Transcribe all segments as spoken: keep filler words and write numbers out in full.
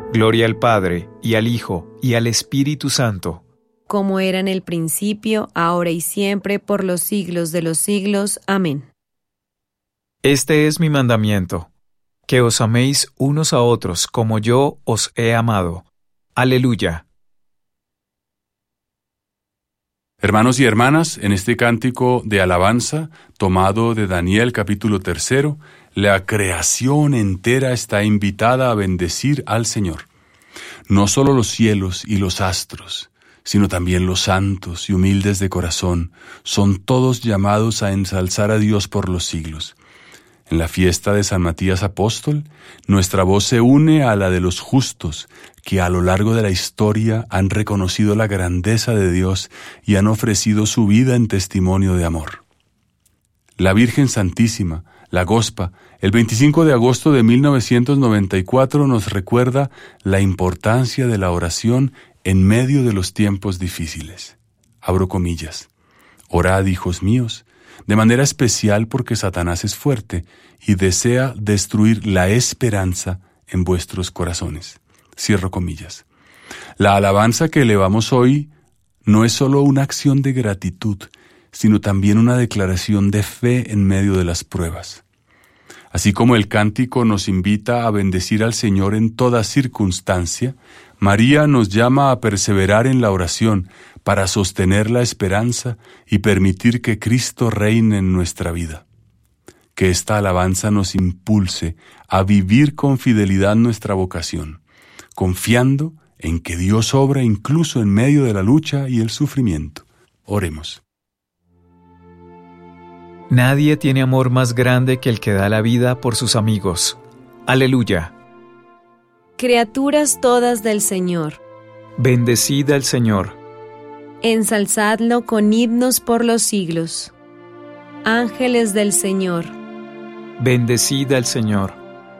Gloria al Padre, y al Hijo, y al Espíritu Santo. Como era en el principio, ahora y siempre, por los siglos de los siglos. Amén. Este es mi mandamiento, que os améis unos a otros como yo os he amado. Aleluya. Hermanos y hermanas, en este cántico de alabanza, tomado de Daniel capítulo tercero, la creación entera está invitada a bendecir al Señor. No solo los cielos y los astros, sino también los santos y humildes de corazón, son todos llamados a ensalzar a Dios por los siglos. En la fiesta de San Matías Apóstol, nuestra voz se une a la de los justos, que a lo largo de la historia han reconocido la grandeza de Dios y han ofrecido su vida en testimonio de amor. La Virgen Santísima, la Gospa, el veinticinco de agosto de mil novecientos noventa y cuatro nos recuerda la importancia de la oración en medio de los tiempos difíciles. Abro comillas. Orad, hijos míos, de manera especial porque Satanás es fuerte y desea destruir la esperanza en vuestros corazones. Cierro comillas. La alabanza que elevamos hoy no es solo una acción de gratitud, sino también una declaración de fe en medio de las pruebas. Así como el cántico nos invita a bendecir al Señor en toda circunstancia, María nos llama a perseverar en la oración para sostener la esperanza y permitir que Cristo reine en nuestra vida. Que esta alabanza nos impulse a vivir con fidelidad nuestra vocación, confiando en que Dios obra incluso en medio de la lucha y el sufrimiento. Oremos. Nadie tiene amor más grande que el que da la vida por sus amigos. Aleluya. Criaturas todas del Señor, Bendecid al Señor. ensalzadlo con himnos por los siglos. Ángeles del Señor, Bendecid al Señor.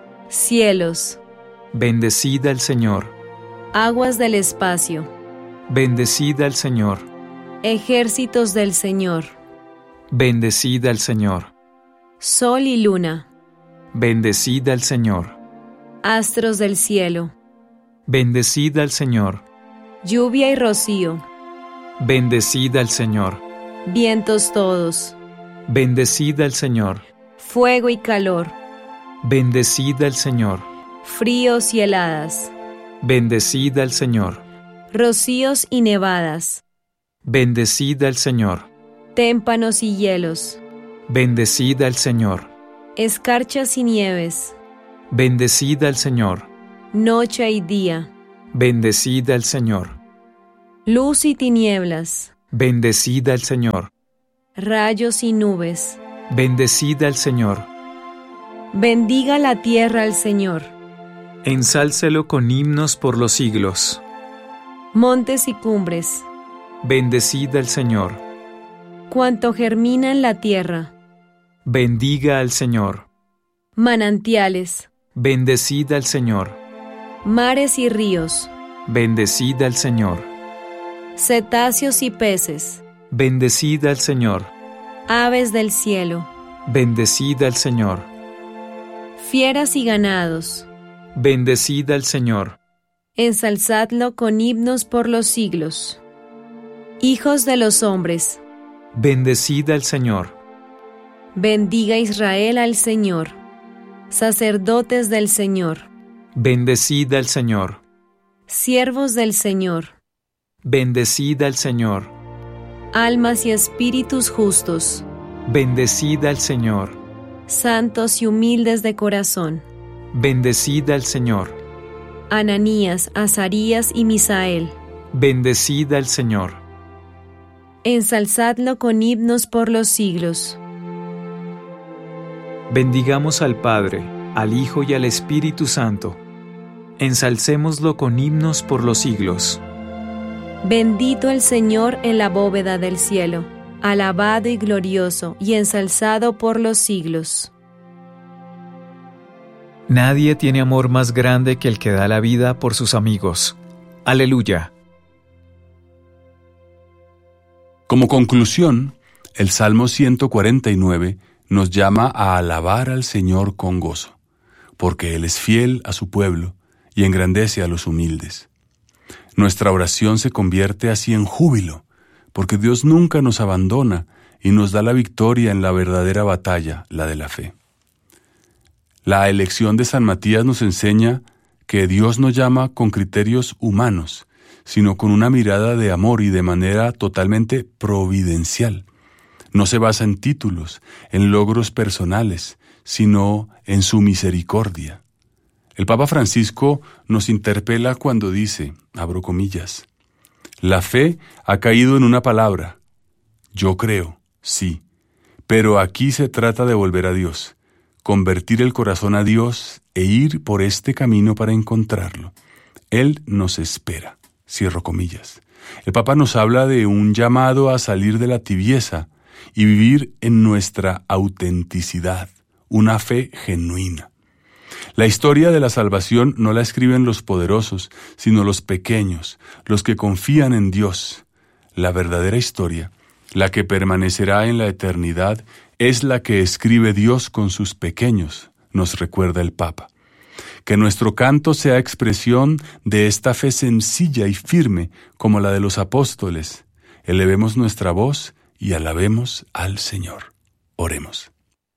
cielos, Bendecid al Señor. aguas del espacio, Bendecid al Señor. ejércitos del Señor, Bendecid al Señor. sol y luna, Bendecid al Señor. astros del cielo, Bendecid al Señor. lluvia y rocío, Bendecid al Señor. vientos todos, Bendecid al Señor. fuego y calor, Bendecid al Señor. fríos y heladas, Bendecid al Señor. rocíos y nevadas, Bendecid al Señor. témpanos y hielos, Bendecid al Señor. escarchas y nieves, Bendecid al Señor. noche y día, Bendecid al Señor. luz y tinieblas, Bendecid al Señor. rayos y nubes. Bendecid al Señor. Bendiga la tierra al Señor, Ensálcelo con himnos por los siglos. montes y cumbres, Bendecid al Señor. cuanto germina en la tierra, Bendiga al Señor. manantiales, Bendecid al Señor. mares y ríos, Bendecid al Señor. cetáceos y peces, Bendecid al Señor. aves del cielo, Bendecid al Señor. fieras y ganados, Bendecid al Señor. ensalzadlo con himnos por los siglos. Hijos de los hombres, Bendecid al Señor. bendiga Israel al Señor. Sacerdotes del Señor, Bendecid al Señor. siervos del Señor, Bendecid al Señor. almas y espíritus justos, Bendecid al Señor. santos y humildes de corazón, Bendecid al Señor. Ananías, Azarías y Misael, Bendecid al Señor. ensalzadlo con himnos por los siglos. Bendigamos al Padre, al Hijo y al Espíritu Santo. Ensalcémoslo con himnos por los siglos. Bendito el Señor en la bóveda del cielo, alabado y glorioso y ensalzado por los siglos. Nadie tiene amor más grande que el que da la vida por sus amigos. Aleluya. Como conclusión, el Salmo ciento cuarenta y nueve nos llama a alabar al Señor con gozo, porque Él es fiel a su pueblo y engrandece a los humildes. Nuestra oración se convierte así en júbilo, porque Dios nunca nos abandona y nos da la victoria en la verdadera batalla, la de la fe. La elección de San Matías nos enseña que Dios no llama con criterios humanos, sino con una mirada de amor y de manera totalmente providencial. No se basa en títulos, en logros personales, sino en su misericordia. El Papa Francisco nos interpela cuando dice, abro comillas, la fe ha caído en una palabra. Yo creo, sí, pero aquí se trata de volver a Dios, convertir el corazón a Dios e ir por este camino para encontrarlo. Él nos espera, cierro comillas. El Papa nos habla de un llamado a salir de la tibieza y vivir en nuestra autenticidad, una fe genuina. La historia de la salvación no la escriben los poderosos, sino los pequeños, los que confían en Dios. La verdadera historia, la que permanecerá en la eternidad, es la que escribe Dios con sus pequeños, nos recuerda el Papa. Que nuestro canto sea expresión de esta fe sencilla y firme como la de los apóstoles. Elevemos nuestra voz y alabemos al Señor. Oremos.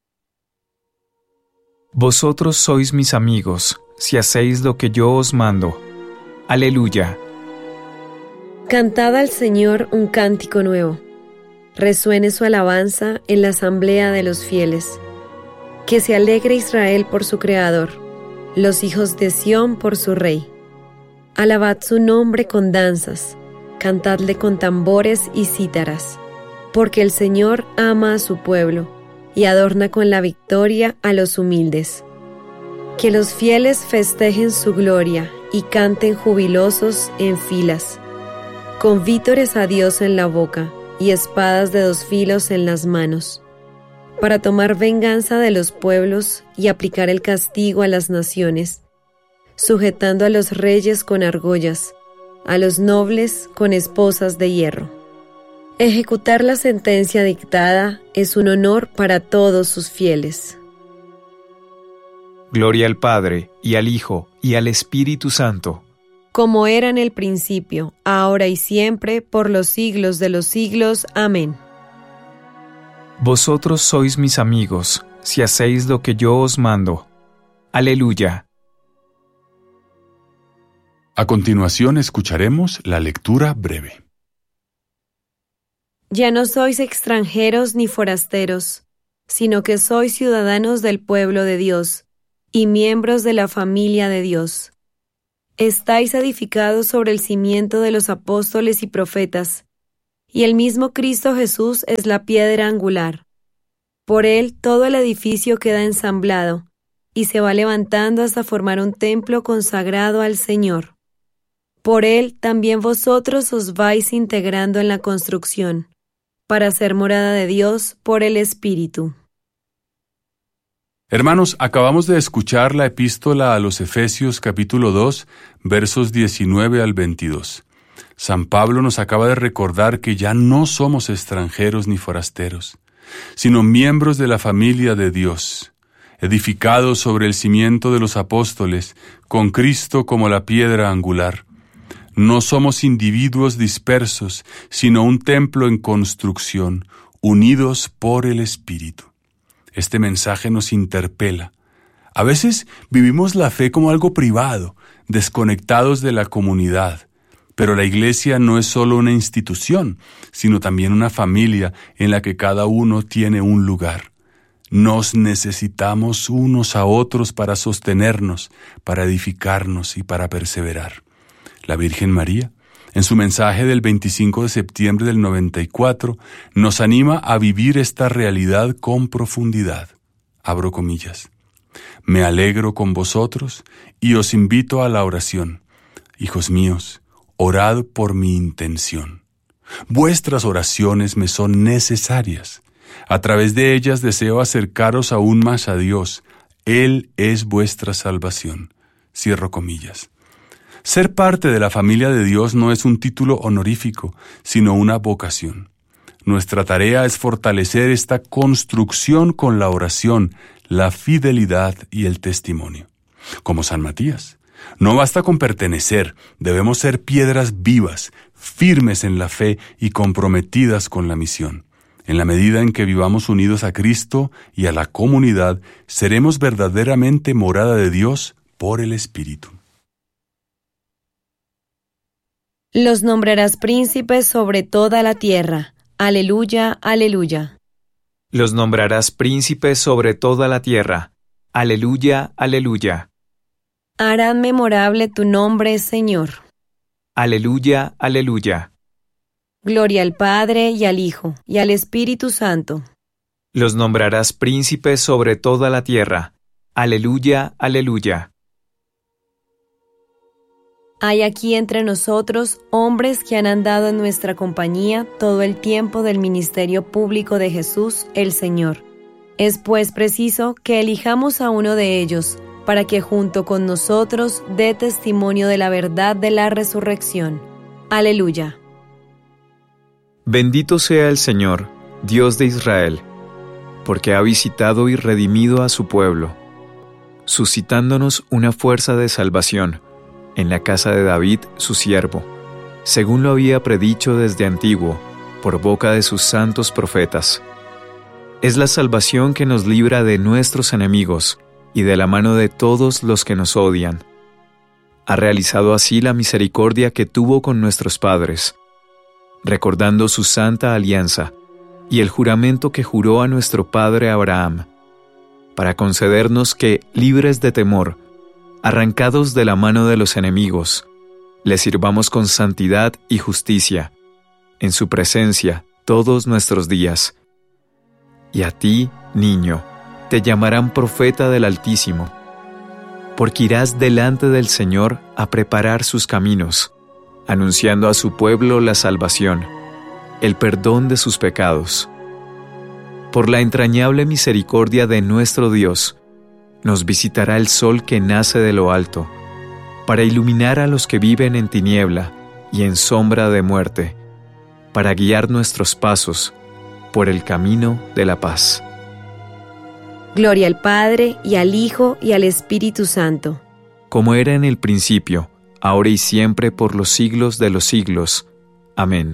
Vosotros sois mis amigos, si hacéis lo que yo os mando. Aleluya. Cantad al Señor un cántico nuevo. Resuene su alabanza en la asamblea de los fieles. Que se alegre Israel por su Creador, los hijos de Sión por su Rey. Alabad su nombre con danzas, cantadle con tambores y cítaras, porque el Señor ama a su pueblo y adorna con la victoria a los humildes. Que los fieles festejen su gloria y canten jubilosos en filas, con vítores a Dios en la boca y espadas de dos filos en las manos, para tomar venganza de los pueblos y aplicar el castigo a las naciones, sujetando a los reyes con argollas, a los nobles con esposas de hierro. Ejecutar la sentencia dictada es un honor para todos sus fieles. Gloria al Padre, y al Hijo, y al Espíritu Santo. Como era en el principio, ahora y siempre, por los siglos de los siglos. Amén. Vosotros sois mis amigos, si hacéis lo que yo os mando. Aleluya. A continuación escucharemos la lectura breve. Ya no sois extranjeros ni forasteros, sino que sois ciudadanos del pueblo de Dios y miembros de la familia de Dios. Estáis edificados sobre el cimiento de los apóstoles y profetas, y el mismo Cristo Jesús es la piedra angular. Por él todo el edificio queda ensamblado, y se va levantando hasta formar un templo consagrado al Señor. Por él también vosotros os vais integrando en la construcción, para ser morada de Dios por el Espíritu. Hermanos, acabamos de escuchar la epístola a los Efesios capítulo dos, versos diecinueve al veintidós. San Pablo nos acaba de recordar que ya no somos extranjeros ni forasteros, sino miembros de la familia de Dios, edificados sobre el cimiento de los apóstoles, con Cristo como la piedra angular. No somos individuos dispersos, sino un templo en construcción, unidos por el Espíritu. Este mensaje nos interpela. A veces vivimos la fe como algo privado, desconectados de la comunidad. Pero la Iglesia no es solo una institución, sino también una familia en la que cada uno tiene un lugar. Nos necesitamos unos a otros para sostenernos, para edificarnos y para perseverar. La Virgen María, en su mensaje del veinticinco de septiembre del noventa y cuatro, nos anima a vivir esta realidad con profundidad. Abro comillas. Me alegro con vosotros y os invito a la oración. Hijos míos, orad por mi intención. Vuestras oraciones me son necesarias. A través de ellas deseo acercaros aún más a Dios. Él es vuestra salvación. Cierro comillas. Ser parte de la familia de Dios no es un título honorífico, sino una vocación. Nuestra tarea es fortalecer esta construcción con la oración, la fidelidad y el testimonio. Como San Matías, No basta con pertenecer, debemos ser piedras vivas, firmes en la fe y comprometidas con la misión. En la medida en que vivamos unidos a Cristo y a la comunidad, seremos verdaderamente morada de Dios por el Espíritu. Los nombrarás príncipes sobre toda la tierra. Aleluya, aleluya. Los nombrarás príncipes sobre toda la tierra. Aleluya, aleluya. Harán memorable tu nombre, Señor. Aleluya, aleluya. Gloria al Padre y al Hijo y al Espíritu Santo. Los nombrarás príncipes sobre toda la tierra. Aleluya, aleluya. Hay aquí entre nosotros hombres que han andado en nuestra compañía todo el tiempo del ministerio público de Jesús, el Señor. Es pues preciso que elijamos a uno de ellos, para que junto con nosotros dé testimonio de la verdad de la resurrección. Aleluya. Bendito sea el Señor, Dios de Israel, porque ha visitado y redimido a su pueblo, suscitándonos una fuerza de salvación en la casa de David, su siervo, según lo había predicho desde antiguo, por boca de sus santos profetas. Es la salvación que nos libra de nuestros enemigos y de la mano de todos los que nos odian. Ha realizado así la misericordia que tuvo con nuestros padres, recordando su santa alianza y el juramento que juró a nuestro padre Abraham, para concedernos que, libres de temor, arrancados de la mano de los enemigos, le sirvamos con santidad y justicia, en su presencia todos nuestros días. Y a ti, niño, te llamarán profeta del Altísimo, porque irás delante del Señor a preparar sus caminos, anunciando a su pueblo la salvación, el perdón de sus pecados. Por la entrañable misericordia de nuestro Dios, nos visitará el sol que nace de lo alto, para iluminar a los que viven en tiniebla y en sombra de muerte, para guiar nuestros pasos por el camino de la paz. Gloria al Padre, y al Hijo, y al Espíritu Santo. Como era en el principio, ahora y siempre, por los siglos de los siglos. Amén.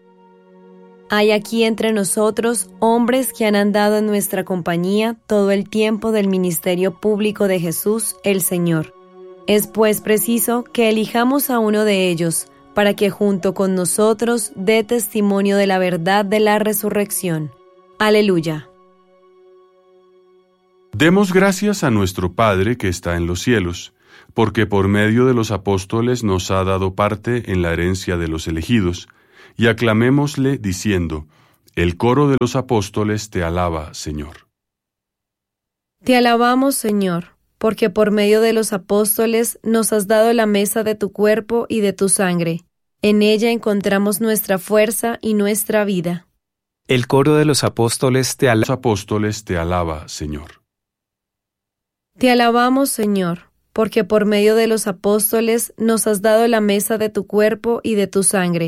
Hay aquí entre nosotros hombres que han andado en nuestra compañía todo el tiempo del ministerio público de Jesús, el Señor. Es pues preciso que elijamos a uno de ellos, para que junto con nosotros dé testimonio de la verdad de la resurrección. Aleluya. Demos gracias a nuestro Padre que está en los cielos, porque por medio de los apóstoles nos ha dado parte en la herencia de los elegidos, y aclamémosle diciendo: el coro de los apóstoles te alaba, Señor. Te alabamos, Señor, porque por medio de los apóstoles nos has dado la mesa de tu cuerpo y de tu sangre. En ella encontramos nuestra fuerza y nuestra vida. El coro de los apóstoles te alaba. Los apóstoles te alaba, Señor. Te alabamos, Señor, porque por medio de los apóstoles nos has dado la mesa de tu cuerpo y de tu sangre.